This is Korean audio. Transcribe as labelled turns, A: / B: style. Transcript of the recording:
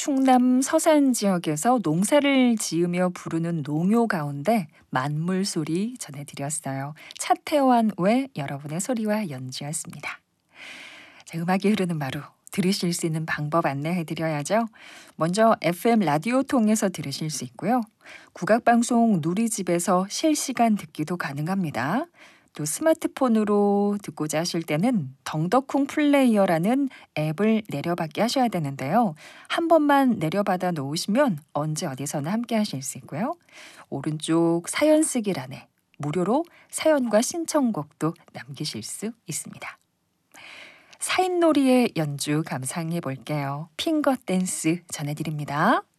A: 충남 서산 지역에서 농사를 지으며 부르는 농요 가운데 만물 소리 전해드렸어요. 차태환 외 여러분의 소리와 연주였습니다. 자, 음악이 흐르는 마루 들으실 수 있는 방법 안내해드려야죠. 먼저 FM 라디오 통해서 들으실 수 있고요. 국악방송 누리집에서 실시간 듣기도 가능합니다. 또 스마트폰으로 듣고자 하실 때는 덩더쿵 플레이어라는 앱을 내려받게 하셔야 되는데요. 한 번만 내려받아 놓으시면 언제 어디서나 함께 하실 수 있고요. 오른쪽 사연 쓰기란에 무료로 사연과 신청곡도 남기실 수 있습니다. 사인놀이의 연주 감상해 볼게요. 핑거 댄스 전해드립니다.